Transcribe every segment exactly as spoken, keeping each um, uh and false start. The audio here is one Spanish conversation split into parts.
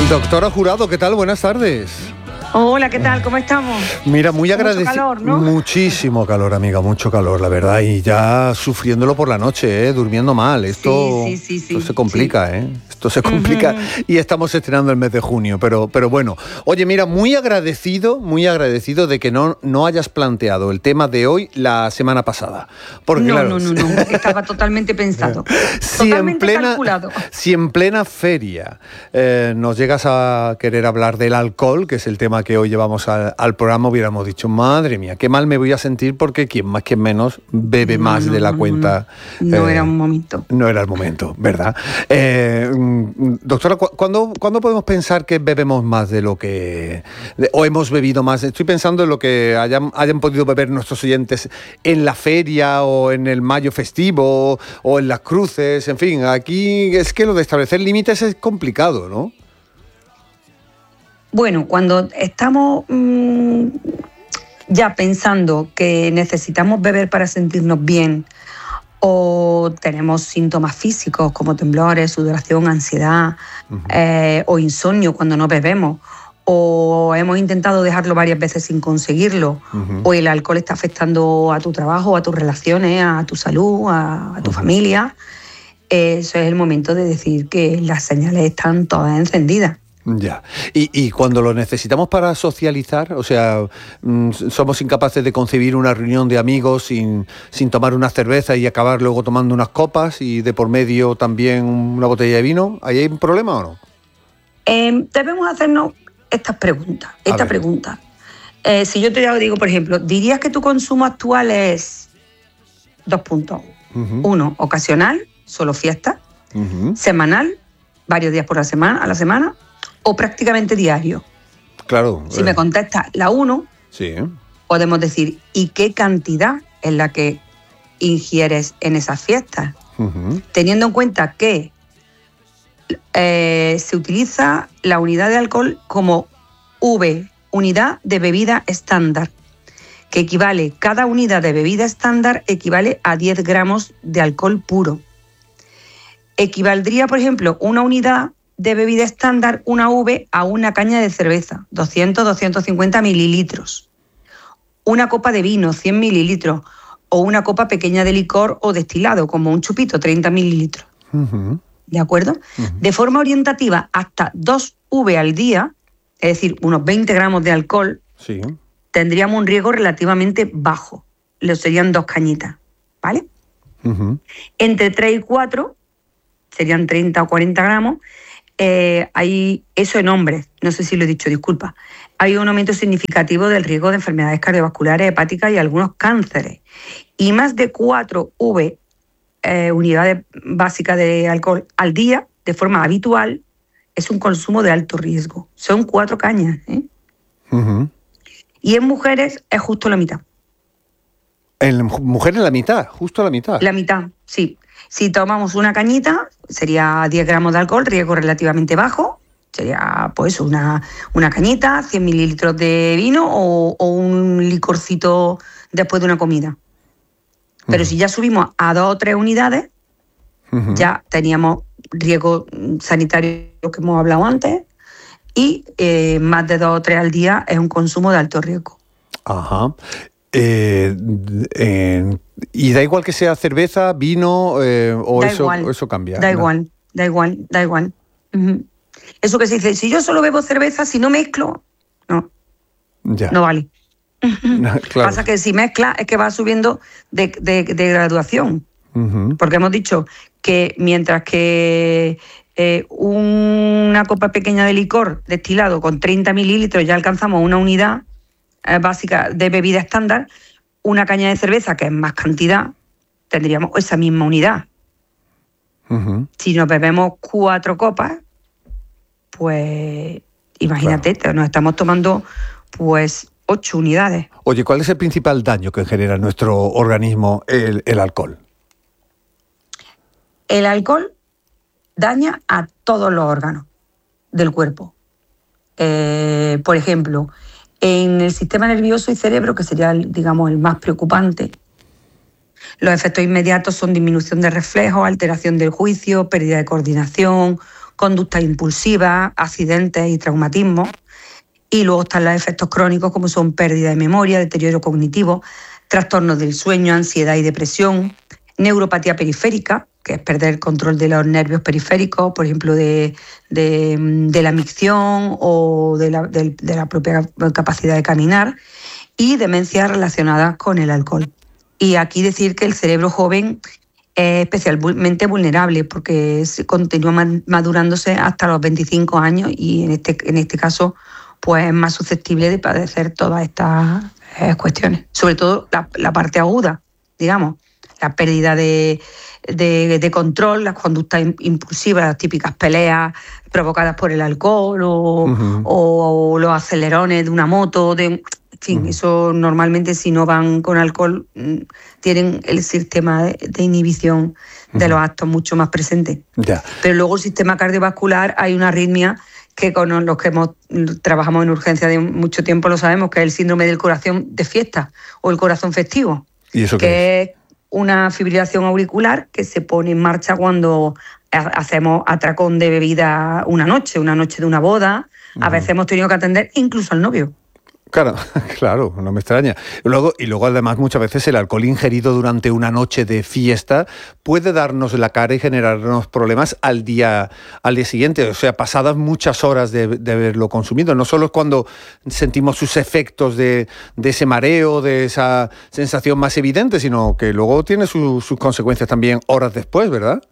Doctora Jurado, ¿qué tal? Buenas tardes. Hola, ¿qué tal? ¿Cómo estamos? Mira, muy agradecido. Mucho calor, ¿no? Muchísimo calor, amiga, mucho calor, la verdad. Y ya sufriéndolo por la noche, ¿eh? Durmiendo mal. Esto, sí, sí, sí, sí, esto se complica, sí. ¿eh? Esto se complica uh-huh. Y estamos estrenando el mes de junio. Pero, pero bueno, oye, mira, muy agradecido, muy agradecido de que no, no hayas planteado el tema de hoy la semana pasada. Porque, no, claro, no, no, no, estaba totalmente pensado. si totalmente en plena, calculado. Si en plena feria eh, nos llegas a querer hablar del alcohol, que es el tema que hoy llevamos al, al programa, hubiéramos dicho, madre mía, qué mal me voy a sentir porque quien más, quien menos bebe no, más no, de la no, cuenta. No, no. no eh, era un momento. No era el momento, ¿verdad? Eh, doctora, ¿cuándo, ¿cuándo podemos pensar que bebemos más de lo que... De, o hemos bebido más? Estoy pensando en lo que hayan, hayan podido beber nuestros oyentes en la feria o en el mayo festivo o en las cruces, en fin, aquí es que lo de establecer límites es complicado, ¿no? Bueno, cuando estamos mmm, ya pensando que necesitamos beber para sentirnos bien o tenemos síntomas físicos como temblores, sudoración, ansiedad uh-huh. eh, o insomnio cuando no bebemos o hemos intentado dejarlo varias veces sin conseguirlo uh-huh. o el alcohol está afectando a tu trabajo, a tus relaciones, a tu salud, a, a tu uh-huh. familia, eso es el momento de decir que las señales están todas encendidas. Ya. Y, y cuando lo necesitamos para socializar, o sea, mmm, somos incapaces de concebir una reunión de amigos sin, sin tomar una cerveza y acabar luego tomando unas copas y de por medio también una botella de vino, ¿ahí hay un problema o no? Eh, debemos hacernos estas preguntas. Esta pregunta. Eh, si yo te digo, por ejemplo, ¿dirías que tu consumo actual es dos puntos? Uh-huh. Uno, ocasional, solo fiesta, uh-huh. semanal, varios días por la semana, a la semana, o prácticamente diario. Claro. Si eh. me contestas la uno, sí. podemos decir, ¿y qué cantidad es la que ingieres en esas fiestas? Uh-huh. Teniendo en cuenta que eh, se utiliza la unidad de alcohol como V, unidad de bebida estándar, que equivale, cada unidad de bebida estándar equivale a diez gramos de alcohol puro. Equivaldría, por ejemplo, una unidad de bebida estándar, una V, a una caña de cerveza, doscientos a doscientos cincuenta mililitros. Una copa de vino, cien mililitros. O una copa pequeña de licor o destilado, como un chupito, treinta mililitros. Uh-huh. ¿De acuerdo? Uh-huh. De forma orientativa, hasta dos V al día, es decir, unos veinte gramos de alcohol, sí. tendríamos un riesgo relativamente bajo. Lo serían dos cañitas, ¿vale? Uh-huh. Entre tres y cuatro, serían treinta o cuarenta gramos, Eh, hay eso en hombres, no sé si lo he dicho, disculpa, hay un aumento significativo del riesgo de enfermedades cardiovasculares, hepáticas y algunos cánceres. Y más de cuatro V eh, unidades básicas de alcohol al día, de forma habitual, es un consumo de alto riesgo. Son cuatro cañas, ¿eh? Uh-huh. Y en mujeres es justo la mitad. En mujeres la mitad, justo la mitad. La mitad, sí. Si tomamos una cañita, sería diez gramos de alcohol, riesgo relativamente bajo. Sería pues una, una cañita, cien mililitros de vino o, o un licorcito después de una comida. Pero uh-huh. si ya subimos a dos o tres unidades, uh-huh. ya teníamos riesgo sanitario que hemos hablado antes y eh, más de dos o tres al día es un consumo de alto riesgo. Ajá. Eh, eh, y da igual que sea cerveza, vino eh, o, eso, o eso cambia. Da igual, da igual, da igual. Uh-huh. Eso que se dice, si yo solo bebo cerveza, si no mezclo, no, ya. no vale. No, claro. Pasa que si mezcla es que va subiendo de, de, de graduación. Uh-huh. Porque hemos dicho que mientras que eh, una copa pequeña de licor destilado con treinta mililitros ya alcanzamos una unidad básica de bebida estándar, una caña de cerveza, que es más cantidad, tendríamos esa misma unidad. Uh-huh. Si nos bebemos cuatro copas, pues imagínate, claro. nos estamos tomando pues ocho unidades. Oye, ¿cuál es el principal daño que genera en nuestro organismo el, el alcohol? El alcohol daña a todos los órganos del cuerpo. Eh, por ejemplo, en el sistema nervioso y cerebro, que sería, digamos, el más preocupante, los efectos inmediatos son disminución de reflejos, alteración del juicio, pérdida de coordinación, conductas impulsivas, accidentes y traumatismos. Y luego están los efectos crónicos como son pérdida de memoria, deterioro cognitivo, trastornos del sueño, ansiedad y depresión, neuropatía periférica, que es perder el control de los nervios periféricos, por ejemplo, de, de, de la micción o de la, de, de la propia capacidad de caminar, y demencias relacionadas con el alcohol. Y aquí decir que el cerebro joven es especialmente vulnerable porque continúa madurándose hasta los veinticinco años y en este, en este caso pues es más susceptible de padecer todas estas eh, cuestiones, sobre todo la, la parte aguda, digamos, la pérdida de, de, de control, las conductas impulsivas, las típicas peleas provocadas por el alcohol o, uh-huh. o, o los acelerones de una moto, de, en fin, uh-huh. eso normalmente si no van con alcohol tienen el sistema de, de inhibición de uh-huh. los actos mucho más presente. Yeah. Pero luego el sistema cardiovascular hay una arritmia que con los que hemos, trabajamos en urgencia de mucho tiempo lo sabemos, que es el síndrome del corazón de fiesta o el corazón festivo. ¿Y eso que qué es? es una fibrilación auricular que se pone en marcha cuando hacemos atracón de bebida una noche, una noche de una boda. Uh-huh. A veces hemos tenido que atender incluso al novio. Claro, claro, no me extraña. Luego, y luego además muchas veces el alcohol ingerido durante una noche de fiesta puede darnos la cara y generarnos problemas al día, al día siguiente. O sea, pasadas muchas horas de, de haberlo consumido. No solo es cuando sentimos sus efectos de, de ese mareo, de esa sensación más evidente, sino que luego tiene su, sus consecuencias también horas después, ¿verdad?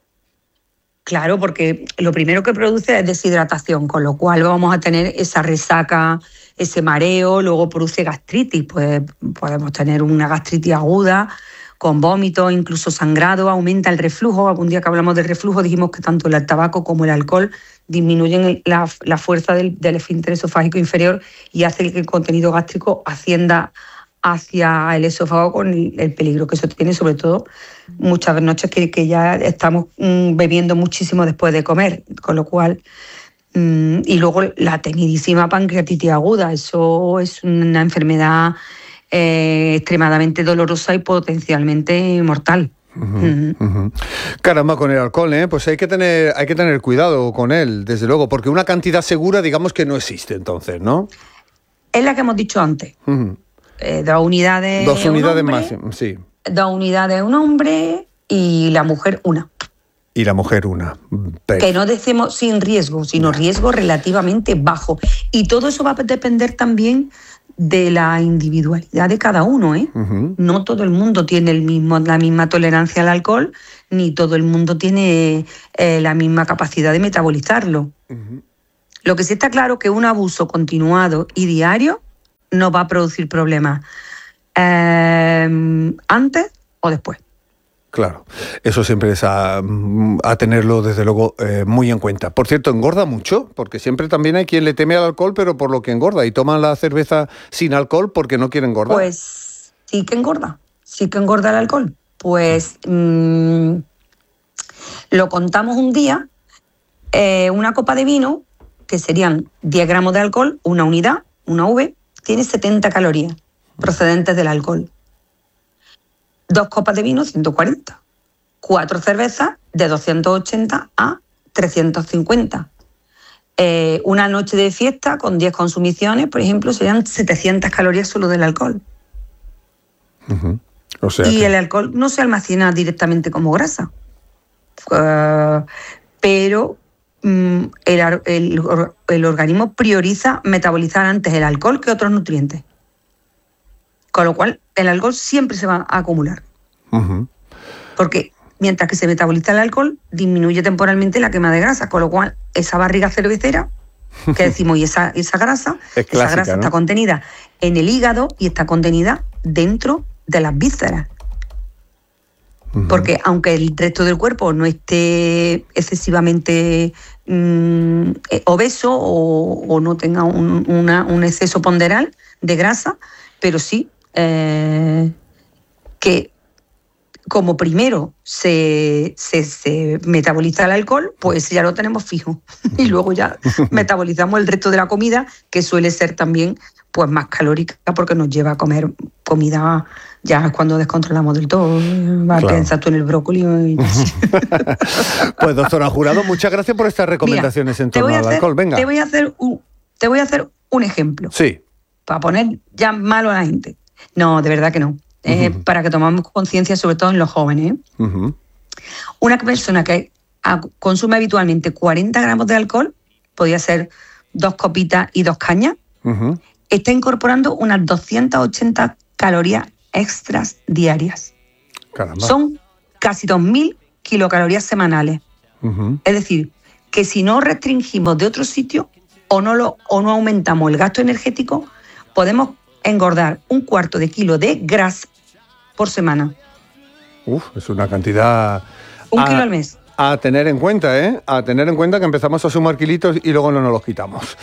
Claro, porque lo primero que produce es deshidratación, con lo cual vamos a tener esa resaca, ese mareo, luego produce gastritis, pues podemos tener una gastritis aguda, con vómitos, incluso sangrado, aumenta el reflujo. Algún día que hablamos del reflujo dijimos que tanto el tabaco como el alcohol disminuyen la, la fuerza del, del esfínter esofágico inferior y hace que el contenido gástrico ascienda hacia el esófago con el, el peligro que eso tiene, sobre todo muchas noches que, que ya estamos mmm, bebiendo muchísimo después de comer, con lo cual... mmm, y luego la temidísima pancreatitis aguda, eso es una enfermedad eh, extremadamente dolorosa y potencialmente mortal. Uh-huh, uh-huh. Caramba, con el alcohol, ¿eh? Pues hay que tener, hay que tener cuidado con él, desde luego, porque una cantidad segura, digamos que no existe entonces, ¿no? Es la que hemos dicho antes. Uh-huh. Eh, dos unidades. Dos unidades más, sí. Dos unidades un hombre y la mujer una. Y la mujer una. Pero... que no decimos sin riesgo, sino riesgo relativamente bajo. Y todo eso va a depender también de la individualidad de cada uno, ¿eh? Uh-huh. No todo el mundo tiene el mismo, la misma tolerancia al alcohol, ni todo el mundo tiene eh, la misma capacidad de metabolizarlo. Uh-huh. Lo que sí está claro es que un abuso continuado y diario no va a producir problemas eh, antes o después. Claro, eso siempre es a, a tenerlo desde luego eh, muy en cuenta. Por cierto, engorda mucho, porque siempre también hay quien le teme al alcohol, pero por lo que engorda, y toman la cerveza sin alcohol porque no quieren engordar. Pues sí que engorda, sí que engorda el alcohol. Pues mmm, lo contamos un día, eh, una copa de vino, que serían diez gramos de alcohol, una unidad, una V, tiene setenta calorías procedentes del alcohol. Dos copas de vino, ciento cuarenta. Cuatro cervezas, de doscientos ochenta a trescientos cincuenta. Eh, una noche de fiesta con diez consumiciones, por ejemplo, serían setecientas calorías solo del alcohol. Uh-huh. O sea y que... el alcohol no se almacena directamente como grasa. Uh, pero um, el, el, el organismo prioriza metabolizar antes el alcohol que otros nutrientes. Con lo cual, el alcohol siempre se va a acumular. Uh-huh. Porque mientras que se metaboliza el alcohol, disminuye temporalmente la quema de grasa. Con lo cual, esa barriga cervecera, que decimos, y esa, esa grasa, es clásica, esa grasa, ¿no?, está contenida en el hígado y está contenida dentro de las vísceras. Uh-huh. Porque aunque el resto del cuerpo no esté excesivamente mmm, obeso o, o no tenga un, una, un exceso ponderal de grasa, pero sí... Eh, que como primero se, se, se metaboliza el alcohol, pues ya lo tenemos fijo. Y luego ya metabolizamos el resto de la comida, que suele ser también pues más calórica, porque nos lleva a comer comida ya cuando descontrolamos del todo. Va a pensar tú en el brócoli. Y... Pues doctora Jurado, muchas gracias por estas recomendaciones. Mira, en torno al hacer, alcohol. Venga. Te voy a hacer un, te voy a hacer un ejemplo. Sí. Para poner ya malo a la gente. No, de verdad que no. Eh, uh-huh. Para que tomamos conciencia, sobre todo en los jóvenes. Uh-huh. Una persona que consume habitualmente cuarenta gramos de alcohol, podría ser dos copitas y dos cañas, uh-huh. está incorporando unas doscientas ochenta calorías extras diarias. Caramba. Son casi dos mil kilocalorías semanales. Uh-huh. Es decir, que si no restringimos de otro sitio o no, lo, o no aumentamos el gasto energético, podemos engordar un cuarto de kilo de grasa por semana. Uf, es una cantidad... Un a, kilo al mes. A tener en cuenta, ¿eh? A tener en cuenta que empezamos a sumar kilitos y luego no nos los quitamos.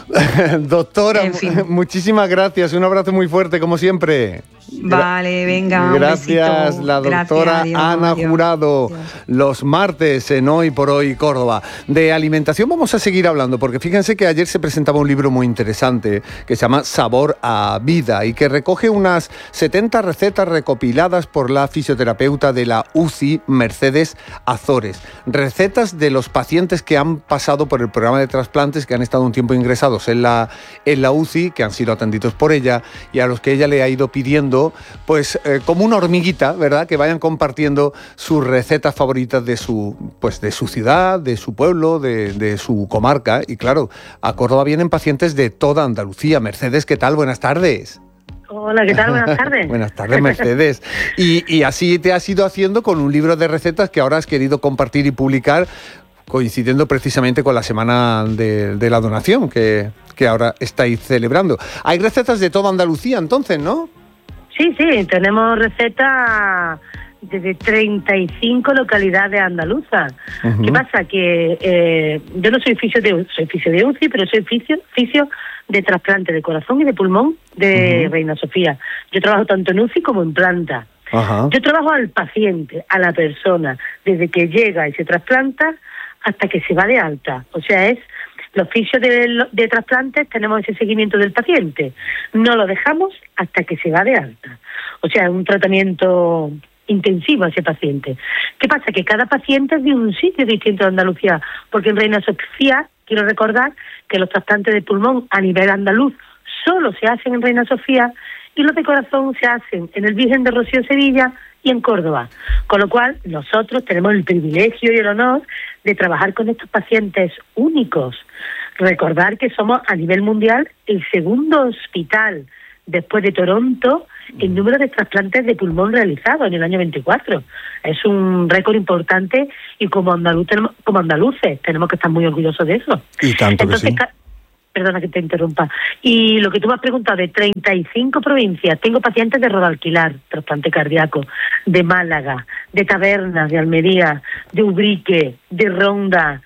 Doctora, en fin. Muchísimas gracias. Un abrazo muy fuerte, como siempre. Vale, venga. Gracias, un la doctora Gracias, adiós, Ana adiós. Jurado, Adiós. Los martes en Hoy por Hoy Córdoba. De alimentación vamos a seguir hablando, porque fíjense que ayer se presentaba un libro muy interesante que se llama Sabor a Vida y que recoge unas setenta recetas recopiladas por la fisioterapeuta de la U C I, Mercedes Azores. Recetas de los pacientes que han pasado por el programa de trasplantes, que han estado un tiempo ingresados en la, en la U C I, que han sido atendidos por ella y a los que ella le ha ido pidiendo pues eh, como una hormiguita, ¿verdad? Que vayan compartiendo sus recetas favoritas de su, pues, de su ciudad, de su pueblo, de, de su comarca. Y claro, a Córdoba vienen pacientes de toda Andalucía. Mercedes, ¿qué tal? Buenas tardes. Hola, ¿qué tal? Buenas tardes. Buenas tardes, Mercedes. Y, y así te has ido haciendo con un libro de recetas que ahora has querido compartir y publicar, coincidiendo precisamente con la semana de, de la donación que, que ahora estáis celebrando. Hay recetas de toda Andalucía, entonces, ¿no? Sí, sí, tenemos recetas desde treinta y cinco localidades andaluzas. Uh-huh. ¿Qué pasa? Que eh, yo no soy fisio de, soy fisio de U C I, pero soy fisio, fisio de trasplante de corazón y de pulmón de uh-huh. Reina Sofía. Yo trabajo tanto en U C I como en planta. Uh-huh. Yo trabajo al paciente, a la persona, desde que llega y se trasplanta hasta que se va de alta. O sea, es... Los fisios de, de trasplantes tenemos ese seguimiento del paciente. No lo dejamos hasta que se va de alta. O sea, es un tratamiento intensivo a ese paciente. ¿Qué pasa? Que cada paciente es de un sitio distinto de Andalucía, porque en Reina Sofía, quiero recordar que los trasplantes de pulmón a nivel andaluz solo se hacen en Reina Sofía y los de corazón se hacen en el Virgen de Rocío Sevilla y en Córdoba. Con lo cual, nosotros tenemos el privilegio y el honor de trabajar con estos pacientes únicos. Recordar que somos a nivel mundial el segundo hospital después de Toronto en número de trasplantes de pulmón realizados en el año veinticuatro. Es un récord importante y como, andaluz tenemos, como andaluces tenemos que estar muy orgullosos de eso. Y tanto Entonces, que sí. Perdona que te interrumpa. Y lo que tú me has preguntado, de treinta y cinco provincias, tengo pacientes de Rodalquilar, trasplante cardíaco, de Málaga, de Tabernas, de Almería, de Ubrique, de Ronda,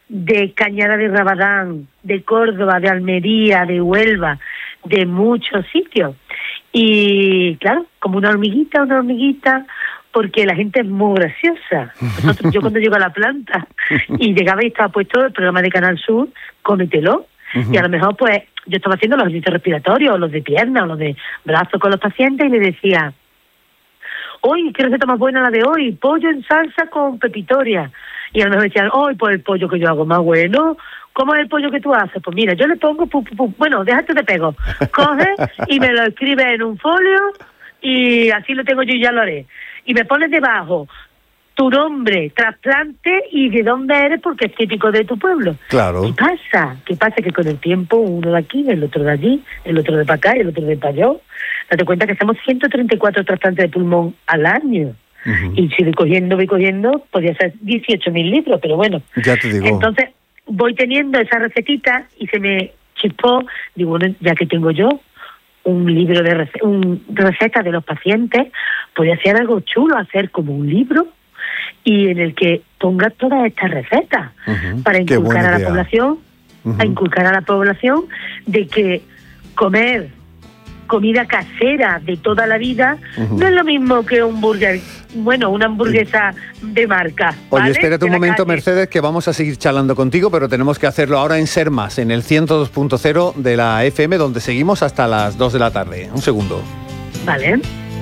de Cañada de Rabadán, de Córdoba, de Almería, de Huelva, de muchos sitios. Y claro, como una hormiguita, una hormiguita, porque la gente es muy graciosa. Nosotros, yo cuando llego a la planta y llegaba y estaba puesto el programa de Canal Sur, Cómetelo, uh-huh. y a lo mejor pues yo estaba haciendo los ejercicios respiratorios, los de pierna, o los de brazos con los pacientes, y le decía, hoy, ¿qué receta más buena la de hoy? Pollo en salsa con pepitoria. Y a lo mejor decían, hoy pues el pollo que yo hago más bueno. ¿Cómo es el pollo que tú haces? Pues mira, yo le pongo, pu, pu, pu, bueno, déjate de pego. Coge y me lo escribe en un folio y así lo tengo yo y ya lo haré. Y me pones debajo tu nombre, trasplante y de dónde eres porque es típico de tu pueblo. Claro. ¿Qué pasa? ¿Qué pasa? Que con el tiempo uno de aquí, el otro de allí, el otro de para acá y el otro de para allá. Date cuenta que hacemos ciento treinta y cuatro trasplantes de pulmón al año. Uh-huh. Y si voy cogiendo, voy cogiendo, podría ser dieciocho mil litros, pero bueno. Ya te digo. Entonces, voy teniendo esa recetita y se me chispó, digo, bueno, ya que tengo yo un libro de rec- un recetas de los pacientes, podría ser algo chulo, hacer como un libro y en el que ponga todas estas recetas uh-huh. para inculcar a la población, uh-huh. a inculcar a la población de que comer comida casera de toda la vida, uh-huh. no es lo mismo que un burger, bueno, una hamburguesa de marca. ¿Vale? Oye, espérate un momento, calle. Mercedes, que vamos a seguir charlando contigo, pero tenemos que hacerlo ahora en Ser Más, en el ciento dos punto cero de la F M, donde seguimos hasta las dos de la tarde. Un segundo. Vale.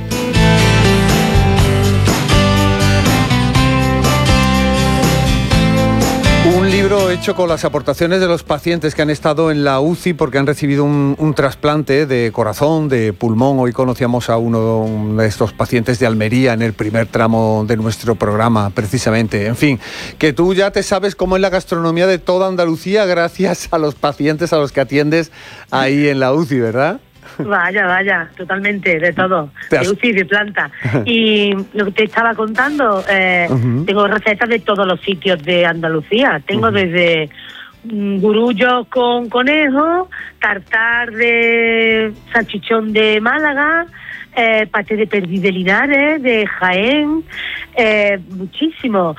Un libro hecho con las aportaciones de los pacientes que han estado en la U C I porque han recibido un, un trasplante de corazón, de pulmón. Hoy conocíamos a uno de estos pacientes de Almería en el primer tramo de nuestro programa, precisamente. En fin, que tú ya te sabes cómo es la gastronomía de toda Andalucía gracias a los pacientes a los que atiendes ahí en la U C I, ¿verdad? Vaya, vaya, totalmente, de todo, de U C I, de planta. Y lo que te estaba contando, eh, uh-huh. tengo recetas de todos los sitios de Andalucía. Tengo uh-huh. desde um, gurullos con conejo, tartar de salchichón de Málaga, eh, paté de perdiz de Linares, de Jaén, eh, muchísimo.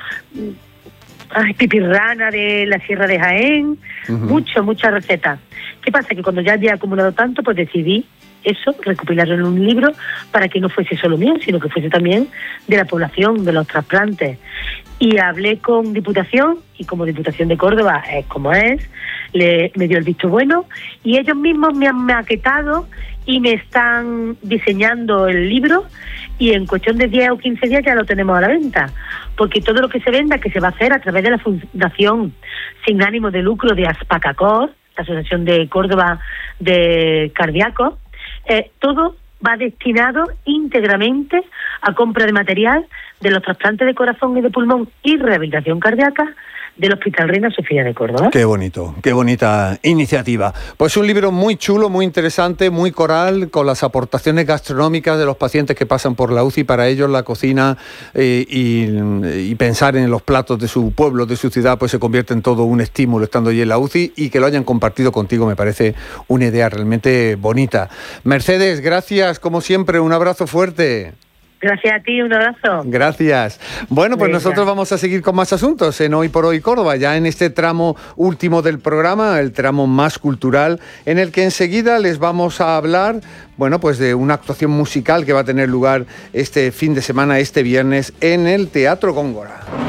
Ay, pipirrana de la Sierra de Jaén, uh-huh. mucho, muchas recetas. ¿Qué pasa? Que cuando ya había acumulado tanto, pues decidí eso, recopilarlo en un libro para que no fuese solo mío, sino que fuese también de la población, de los trasplantes. Y hablé con Diputación, y como Diputación de Córdoba es como es, le, me dio el visto bueno, y ellos mismos me han maquetado y me están diseñando el libro, y en cuestión de diez o quince días ya lo tenemos a la venta, porque todo lo que se venda, que se va a hacer a través de la Fundación Sin Ánimo de Lucro de Aspacacor, la Asociación de Córdoba de Cardíacos, eh, todo va destinado íntegramente a compra de material de los trasplantes de corazón y de pulmón y rehabilitación cardíaca del Hospital Reina Sofía de Córdoba. Qué bonito, qué bonita iniciativa. Pues un libro muy chulo, muy interesante, muy coral, con las aportaciones gastronómicas de los pacientes que pasan por la U C I. Para ellos la cocina eh, y, y pensar en los platos de su pueblo, de su ciudad, pues se convierte en todo un estímulo estando allí en la U C I, y que lo hayan compartido contigo me parece una idea realmente bonita. Mercedes, gracias, como siempre, un abrazo fuerte. Gracias a ti, un abrazo. Gracias. Bueno, pues Venga. Nosotros vamos a seguir con más asuntos en Hoy por Hoy Córdoba, ya en este tramo último del programa, el tramo más cultural, en el que enseguida les vamos a hablar, bueno, pues de una actuación musical que va a tener lugar este fin de semana, este viernes, en el Teatro Góngora.